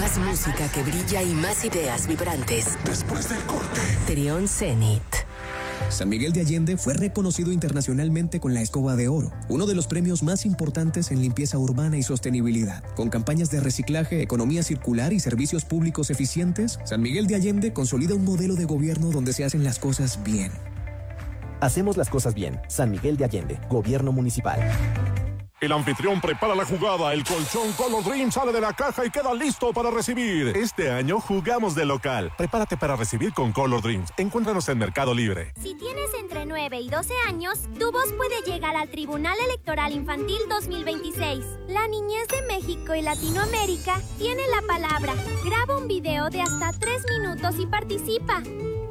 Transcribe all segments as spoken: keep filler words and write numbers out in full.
Más música que brilla y más ideas vibrantes. Después del corte. Trión Zenit. San Miguel de Allende fue reconocido internacionalmente con la Escoba de Oro, uno de los premios más importantes en limpieza urbana y sostenibilidad. Con campañas de reciclaje, economía circular y servicios públicos eficientes, San Miguel de Allende consolida un modelo de gobierno donde se hacen las cosas bien. Hacemos las cosas bien. San Miguel de Allende, Gobierno Municipal. El anfitrión prepara la jugada, el colchón Color Dream sale de la caja y queda listo para recibir. Este año jugamos de local. Prepárate para recibir con Color Dreams. Encuéntranos en Mercado Libre. Si tienes entre nueve y doce años, tu voz puede llegar al Tribunal Electoral Infantil dos mil veintiséis. La niñez de México y Latinoamérica tiene la palabra. Graba un video de hasta tres minutos y participa.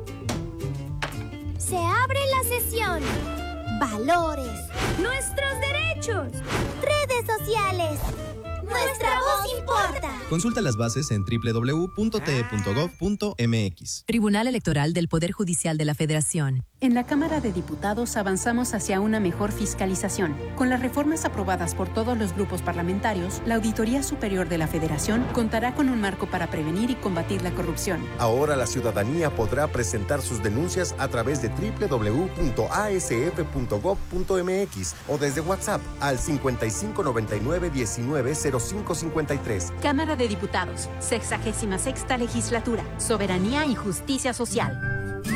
Se abre la sesión. Valores. Nuestros derechos. Redes sociales. Nuestra voz importa. Consulta las bases en doble u doble u doble u punto t e punto gov punto m x. Tribunal Electoral del Poder Judicial de la Federación. En la Cámara de Diputados avanzamos hacia una mejor fiscalización. Con las reformas aprobadas por todos los grupos parlamentarios, la Auditoría Superior de la Federación contará con un marco para prevenir y combatir la corrupción. Ahora la ciudadanía podrá presentar sus denuncias a través de doble u doble u doble u punto a s f punto gov punto m x o desde WhatsApp al cincuenta y cinco noventa y nueve diecinueve cero cinco cincuenta y tres. Cámara de Diputados, sexagésima sexta Legislatura, Soberanía y Justicia Social.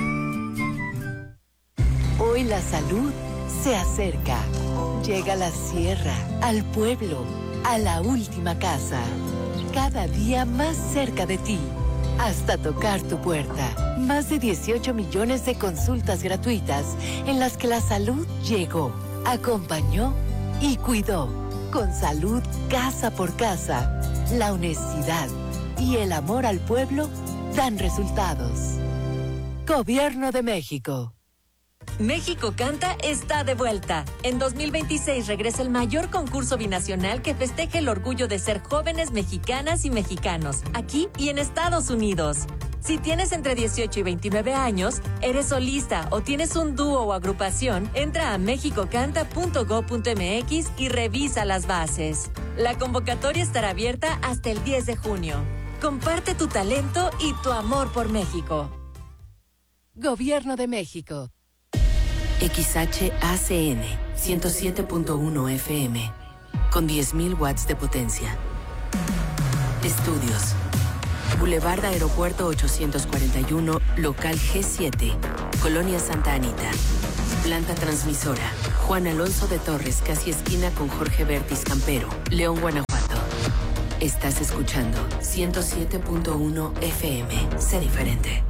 Hoy la salud se acerca. Llega a la sierra, al pueblo, a la última casa. Cada día más cerca de ti. Hasta tocar tu puerta. Más de dieciocho millones de consultas gratuitas en las que la salud llegó, acompañó y cuidó. Con salud casa por casa, la honestidad y el amor al pueblo dan resultados. Gobierno de México. México Canta está de vuelta. En dos mil veintiséis regresa el mayor concurso binacional que festeja el orgullo de ser jóvenes mexicanas y mexicanos, aquí y en Estados Unidos. Si tienes entre dieciocho y veintinueve años, eres solista o tienes un dúo o agrupación, entra a mexico canta punto gov punto m x y revisa las bases. La convocatoria estará abierta hasta el diez de junio. Comparte tu talento y tu amor por México. Gobierno de México. X H A C N ciento siete punto uno F M con diez mil watts de potencia. Estudios. Boulevard Aeropuerto ochocientos cuarenta y uno, local G siete, Colonia Santa Anita. Planta transmisora. Juan Alonso de Torres, casi esquina con Jorge Bertis Campero, León, Guanajuato. Estás escuchando ciento siete punto uno F M. Sé diferente.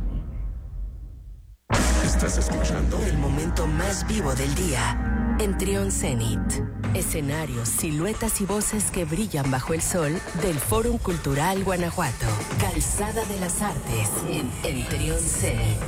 Estás escuchando el momento más vivo del día en Trión Zenit. Escenarios, siluetas y voces que brillan bajo el sol del Fórum Cultural Guanajuato. Calzada de las Artes en el Trión Zenit.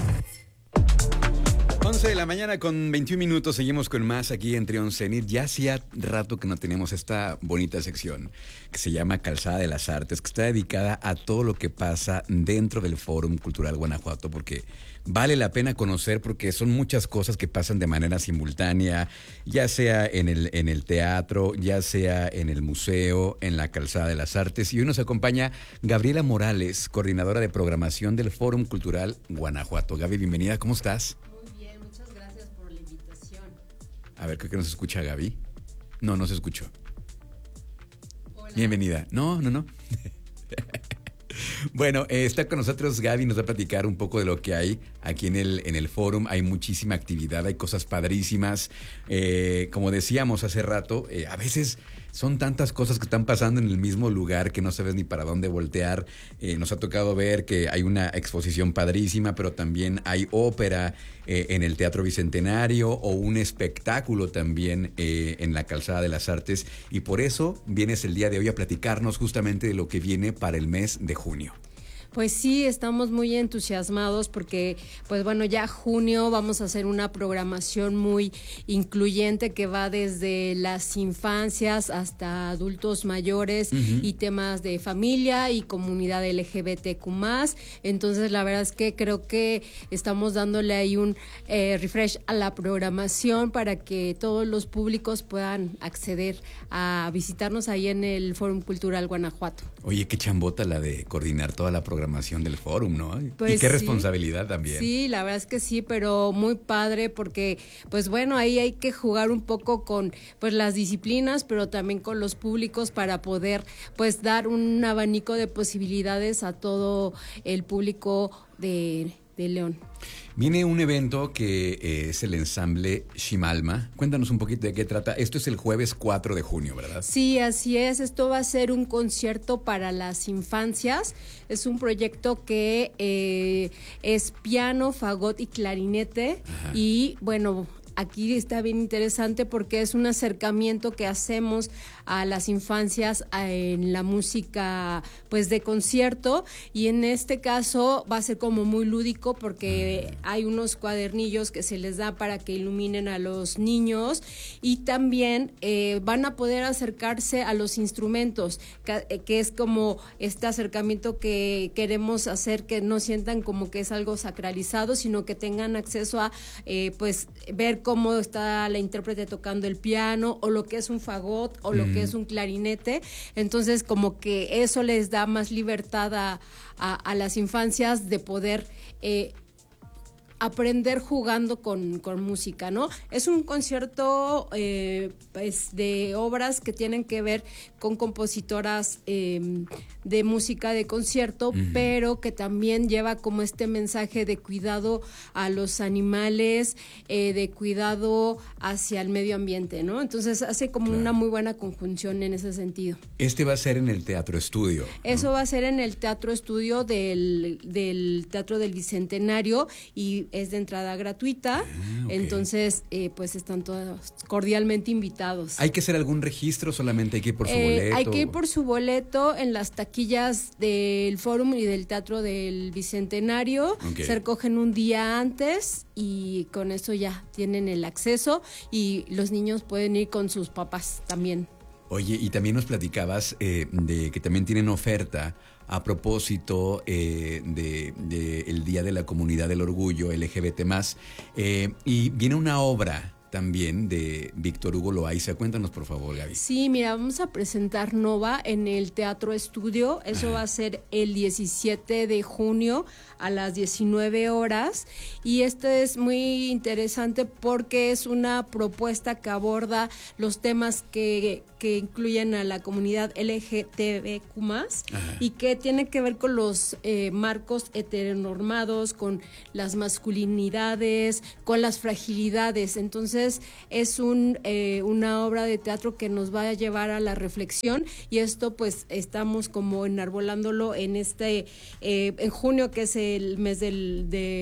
once de la mañana con veintiún minutos, seguimos con más aquí en Trión Zenit. Ya hacía rato que no teníamos esta bonita sección que se llama Calzada de las Artes, que está dedicada a todo lo que pasa dentro del Fórum Cultural Guanajuato, porque vale la pena conocer, porque son muchas cosas que pasan de manera simultánea, ya sea en el, en el teatro, ya sea en el museo, en la Calzada de las Artes. Y hoy nos acompaña Gabriela Morales, coordinadora de programación del Fórum Cultural Guanajuato. Gaby, bienvenida, ¿cómo estás? A ver, creo que no se escucha, Gaby. No, no se escuchó. Hola. Bienvenida. No, no, no. Bueno, eh, está con nosotros Gaby, nos va a platicar un poco de lo que hay aquí en el, en el Fórum. Hay muchísima actividad, hay cosas padrísimas. Eh, como decíamos hace rato, eh, a veces son tantas cosas que están pasando en el mismo lugar que no sabes ni para dónde voltear. Eh, nos ha tocado ver que hay una exposición padrísima, pero también hay ópera eh, en el Teatro Bicentenario o un espectáculo también eh, en la Calzada de las Artes. Y por eso vienes el día de hoy a platicarnos justamente de lo que viene para el mes de junio. Pues sí, estamos muy entusiasmados porque, pues bueno, ya junio vamos a hacer una programación muy incluyente que va desde las infancias hasta adultos mayores uh-huh. y temas de familia y comunidad L G B T Q más. Entonces, la verdad es que creo que estamos dándole ahí un eh, refresh a la programación para que todos los públicos puedan acceder a visitarnos ahí en el Fórum Cultural Guanajuato. Oye, qué chambota la de coordinar toda la programación del Fórum, ¿no? Pues y qué sí, responsabilidad también. Sí, la verdad es que sí, pero muy padre porque, pues bueno, ahí hay que jugar un poco con pues las disciplinas, pero también con los públicos para poder pues dar un abanico de posibilidades a todo el público de, de León. Viene un evento que eh, es el ensamble Ximalma. Cuéntanos un poquito de qué trata. Esto es el jueves cuatro de junio, ¿verdad? Sí, así es. Esto va a ser un concierto para las infancias. Es un proyecto que eh, es piano, fagot y clarinete. Ajá. Y bueno, aquí está bien interesante porque es un acercamiento que hacemos a las infancias en la música pues de concierto, y en este caso va a ser como muy lúdico porque hay unos cuadernillos que se les da para que iluminen a los niños, y también eh, van a poder acercarse a los instrumentos, que, que es como este acercamiento que queremos hacer, que no sientan como que es algo sacralizado, sino que tengan acceso a eh, pues ver cómo está la intérprete tocando el piano, o lo que es un fagot, o lo mm. que es un clarinete. Entonces como que eso les da más libertad a, a, a las infancias de poder eh, aprender jugando con, con música, ¿no? Es un concierto eh, pues de obras que tienen que ver con compositoras eh, de música de concierto, uh-huh. pero que también lleva como este mensaje de cuidado a los animales, eh, de cuidado hacia el medio ambiente, ¿no? Entonces hace como claro. una muy buena conjunción en ese sentido. Este va a ser en el Teatro Estudio, ¿no? Eso va a ser en el Teatro Estudio del, del Teatro del Bicentenario, y es de entrada gratuita, ah, okay. entonces eh, pues están todos cordialmente invitados. ¿Hay que hacer algún registro? ¿Solamente hay que ir por su eh, boleto? Hay que ir por su boleto en las taquillas del Fórum y del Teatro del Bicentenario. Okay. Se recogen un día antes y con eso ya tienen el acceso, y los niños pueden ir con sus papás también. Oye, y también nos platicabas eh, de que también tienen oferta a propósito eh, de, de el Día de la Comunidad del Orgullo L G B T más, eh, y viene una obra también de Víctor Hugo Loaiza. Cuéntanos, por favor, Gaby. Sí, mira, vamos a presentar Nova en el Teatro Estudio. Eso Ajá. va a ser el diecisiete de junio a las diecinueve horas. Y esto es muy interesante porque es una propuesta que aborda los temas que, que incluyen a la comunidad L G B T Q más, y que tiene que ver con los eh, marcos heteronormados, con las masculinidades, con las fragilidades. Entonces, es un, eh, una obra de teatro que nos va a llevar a la reflexión, y esto pues estamos como enarbolándolo en este eh, en junio, que es el mes del,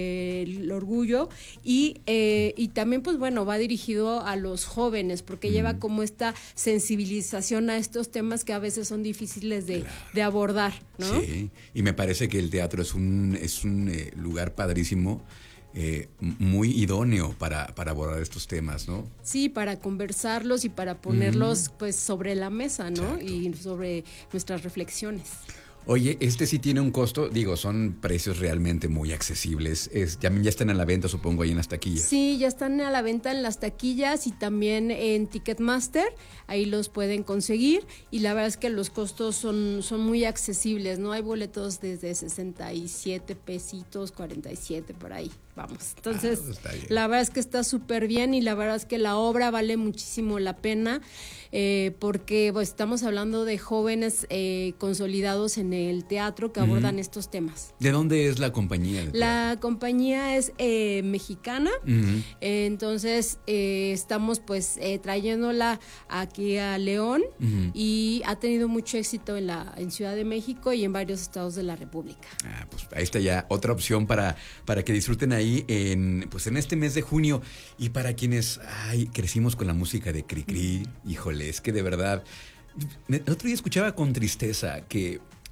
del orgullo, y, eh, y también pues bueno, va dirigido a los jóvenes porque mm. lleva como esta sensibilización a estos temas que a veces son difíciles de, claro. de abordar, ¿no? Sí, y me parece que el teatro es un, es un eh, lugar padrísimo, Eh, muy idóneo para, para abordar estos temas, ¿no? Sí, para conversarlos y para ponerlos mm. pues sobre la mesa, ¿no? Exacto. Y sobre nuestras reflexiones. Oye, este sí tiene un costo, digo, son precios realmente muy accesibles. Es, ya, ya están a la venta, supongo, ahí en las taquillas. Sí, ya están a la venta en las taquillas y también en Ticketmaster, ahí los pueden conseguir, y la verdad es que los costos son, son muy accesibles, ¿no? Hay boletos desde sesenta y siete pesitos, cuarenta y siete por ahí, vamos. Entonces, ah, la verdad es que está súper bien, y la verdad es que la obra vale muchísimo la pena. Eh, porque pues, estamos hablando de jóvenes eh, consolidados en el teatro que abordan uh-huh. estos temas. ¿De dónde es la compañía? La compañía es eh, mexicana, uh-huh. eh, entonces eh, estamos pues eh, trayéndola aquí a León, uh-huh. y ha tenido mucho éxito en la en Ciudad de México y en varios estados de la República. Ah, pues ahí está ya otra opción para, para que disfruten ahí en, pues, en este mes de junio. Y para quienes ay, crecimos con la música de Cricri, híjole, es que de verdad, el otro día escuchaba con tristeza que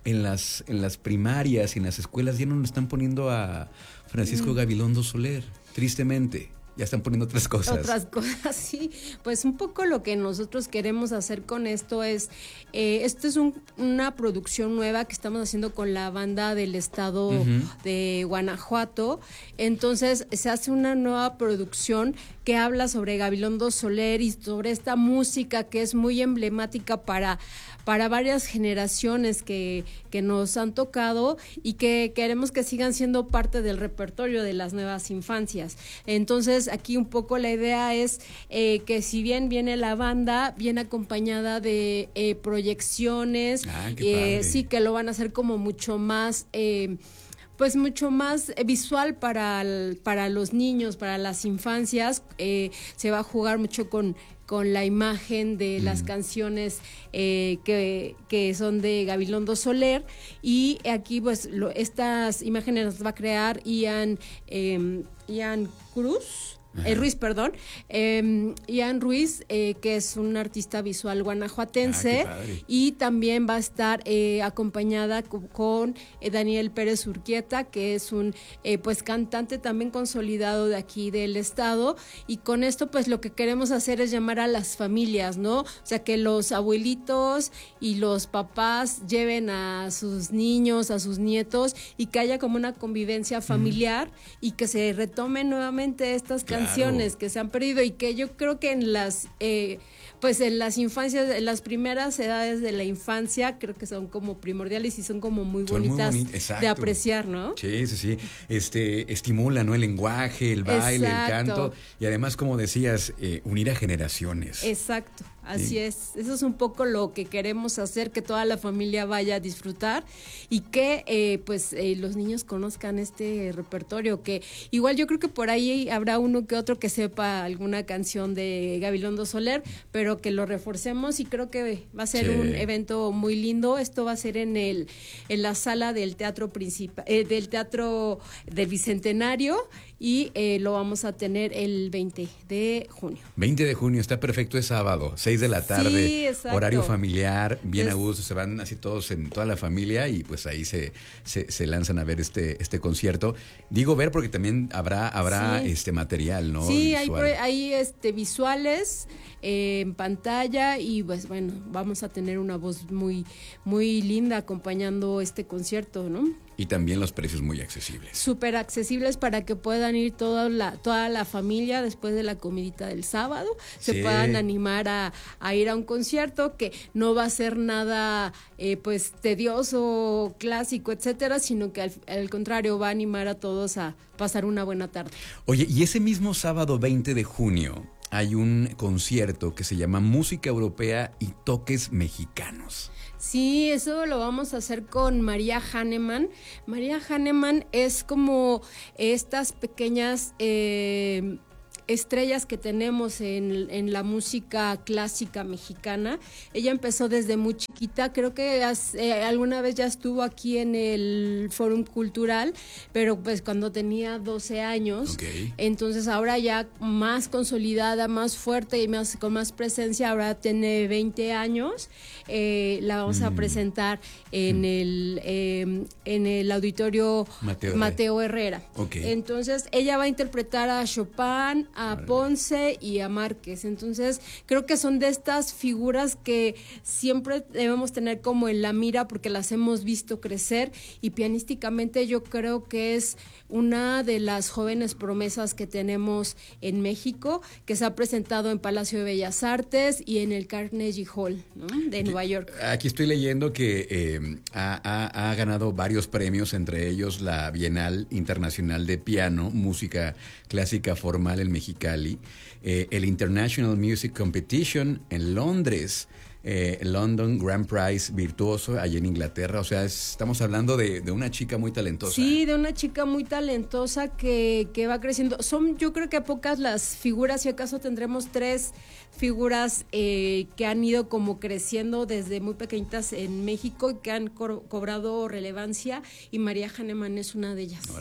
en las, en las primarias y en las escuelas ya no le están poniendo a Francisco mm. Gabilondo Soler, tristemente. Ya están poniendo otras cosas. Otras cosas, sí. Pues un poco lo que nosotros queremos hacer con esto es, eh, esto es un, una producción nueva que estamos haciendo con la banda del estado uh-huh. de Guanajuato. Entonces se hace una nueva producción que habla sobre Gabilondo Soler y sobre esta música que es muy emblemática para, para varias generaciones que, que nos han tocado y que queremos que sigan siendo parte del repertorio de las nuevas infancias. Entonces, aquí un poco la idea es eh, que si bien viene la banda, viene acompañada de eh, proyecciones, ah, qué eh, sí que lo van a hacer como mucho más... Eh, pues mucho más visual para, el, para los niños, para las infancias. Eh, se va a jugar mucho con, con la imagen de mm. las canciones eh, que, que son de Gabilondo Soler, y aquí pues lo, estas imágenes las va a crear Ian, eh, Ian Cruz. Eh, Ruiz, perdón, eh, Ian Ruiz, eh, que es un artista visual guanajuatense, ah, y también va a estar eh, acompañada con, con eh, Daniel Pérez Urquieta, que es un eh, pues cantante también consolidado de aquí del estado, y con esto pues lo que queremos hacer es llamar a las familias, ¿no? O sea, que los abuelitos y los papás lleven a sus niños, a sus nietos, y que haya como una convivencia familiar, mm. y que se retomen nuevamente estas canciones. Canciones que se han perdido, y que yo creo que en las eh, pues en las infancias, en las primeras edades de la infancia, creo que son como primordiales y son como muy son bonitas muy boni- de apreciar, ¿no? Sí, sí, sí. Este, estimula, ¿no? El lenguaje, el baile, exacto. el canto, y además, como decías, eh, unir a generaciones. Exacto. Así sí. es, eso es un poco lo que queremos hacer, que toda la familia vaya a disfrutar y que eh, pues eh, los niños conozcan este repertorio, que igual yo creo que por ahí habrá uno que otro que sepa alguna canción de Gabilondo Soler, pero que lo reforcemos, y creo que va a ser sí. un evento muy lindo. Esto va a ser en el en la sala del teatro principal, eh, del teatro del Bicentenario, y eh, lo vamos a tener el veinte de junio. veinte de junio, está perfecto, es sábado, seis de la tarde, sí, horario familiar, bien es, a gusto, se van así todos en toda la familia, y pues ahí se, se, se lanzan a ver este, este concierto. Digo ver porque también habrá, habrá sí. este material, ¿no? Sí, hay, hay este visuales eh, en pantalla, y pues bueno, vamos a tener una voz muy, muy linda acompañando este concierto, ¿no? Y también los precios muy accesibles. Súper accesibles para que puedan ir toda la, toda la familia después de la comidita del sábado, se sí. puedan animar a, a ir a un concierto que no va a ser nada eh, pues tedioso, clásico, etcétera, sino que al, al contrario va a animar a todos a pasar una buena tarde. Oye, y ese mismo sábado veinte de junio hay un concierto que se llama Música Europea y Toques Mexicanos. Sí, eso lo vamos a hacer con María Hahnemann. María Hahnemann es como estas pequeñas eh, estrellas que tenemos en, en la música clásica mexicana. Ella empezó desde muy chiquita, creo que hace, eh, alguna vez ya estuvo aquí en el Fórum Cultural, pero pues cuando tenía doce años. Okay. Entonces ahora ya más consolidada, más fuerte y más con más presencia, ahora tiene veinte años. Eh, la vamos mm. a presentar en mm. el eh, en el auditorio Mateo, Mateo Herrera. Okay. Entonces ella va a interpretar a Chopin, a Ponce y a Márquez. Entonces creo que son de estas figuras que siempre debemos tener como en la mira, porque las hemos visto crecer, y pianísticamente yo creo que es una de las jóvenes promesas que tenemos en México, que se ha presentado en Palacio de Bellas Artes y en el Carnegie Hall, ¿no? de aquí, Nueva York. Aquí estoy leyendo que eh, ha, ha, ha ganado varios premios, entre ellos la Bienal Internacional de Piano, Música Clásica Formal en Mexicali, eh, el International Music Competition en Londres, eh, London Grand Prize Virtuoso allá en Inglaterra. O sea, es, estamos hablando de, de una chica muy talentosa. Sí, de una chica muy talentosa que, que va creciendo. Son, yo creo que pocas las figuras, si acaso tendremos tres figuras eh, que han ido como creciendo desde muy pequeñitas en México y que han co- cobrado relevancia, y María Hahnemann es una de ellas. Órale.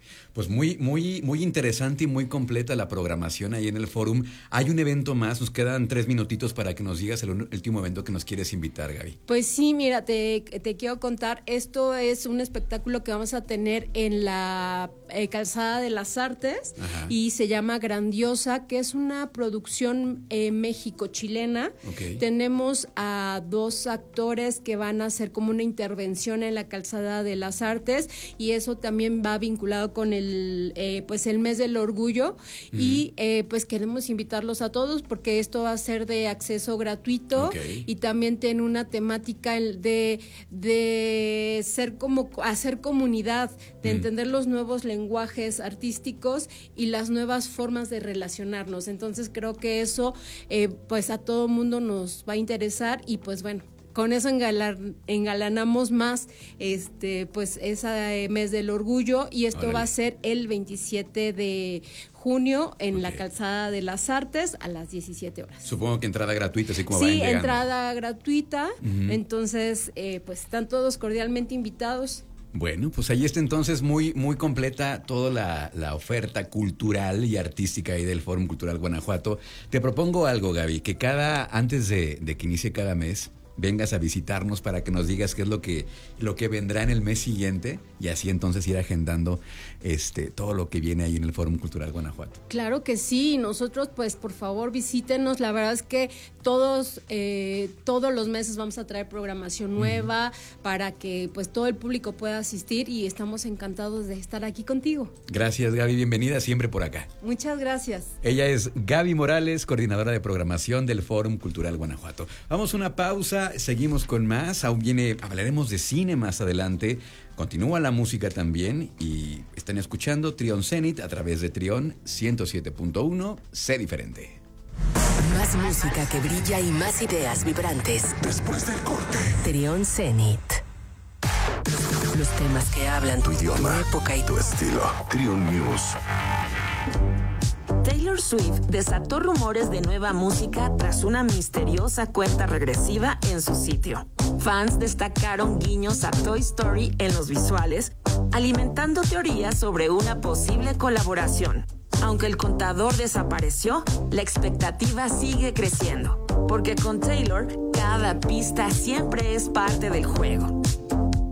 Pues muy, muy, muy interesante y muy completa la programación ahí en el Fórum. Hay un evento más, nos quedan tres minutitos para que nos digas el último evento que nos quieres invitar, Gaby. Pues sí, mira, te, te quiero contar, esto es un espectáculo que vamos a tener en la eh, Calzada de las Artes. Ajá. Y se llama Grandiosa, que es una producción eh, México-chilena. Okay. Tenemos a dos actores que van a hacer como una intervención en la Calzada de las Artes, y eso también va vinculado con el El, eh, pues el mes del orgullo. Uh-huh. Y eh, pues queremos invitarlos a todos porque esto va a ser de acceso gratuito. Okay. Y también tiene una temática de, de ser como hacer comunidad, de uh-huh. entender los nuevos lenguajes artísticos y las nuevas formas de relacionarnos. Entonces creo que eso eh, pues a todo mundo nos va a interesar, y pues bueno, con eso engalan, engalanamos más este pues ese mes del orgullo, y esto Órale. va a ser el veintisiete de junio en okay. la Calzada de las Artes a las diecisiete horas. Supongo que entrada gratuita, así como sí, vayan llegando. Sí, entrada gratuita, uh-huh. entonces eh, pues están todos cordialmente invitados. Bueno, pues ahí está entonces muy, muy completa toda la, la oferta cultural y artística ahí del Fórum Cultural Guanajuato. Te propongo algo, Gaby, que cada, antes de, de que inicie cada mes, vengas a visitarnos para que nos digas qué es lo que, lo que vendrá en el mes siguiente, y así entonces ir agendando este todo lo que viene ahí en el Fórum Cultural Guanajuato. Claro que sí, nosotros pues por favor visítenos, la verdad es que todos, eh, todos los meses vamos a traer programación nueva uh-huh. para que pues todo el público pueda asistir, y estamos encantados de estar aquí contigo. Gracias, Gaby, bienvenida siempre por acá. Muchas gracias. Ella es Gaby Morales, coordinadora de programación del Fórum Cultural Guanajuato. Vamos a una pausa. Seguimos con más, aún viene, hablaremos de cine más adelante, continúa la música también, y están escuchando Trión Zenit a través de Trión ciento siete punto uno, sé diferente. Más música que brilla y más ideas vibrantes. Después del corte. Trión Zenit. Los temas que hablan tu idioma, tu época y tu estilo. Trión News. Taylor Swift desató rumores de nueva música tras una misteriosa cuenta regresiva en su sitio. Fans destacaron guiños a Toy Story en los visuales, alimentando teorías sobre una posible colaboración. Aunque el contador desapareció, la expectativa sigue creciendo, porque con Taylor, cada pista siempre es parte del juego.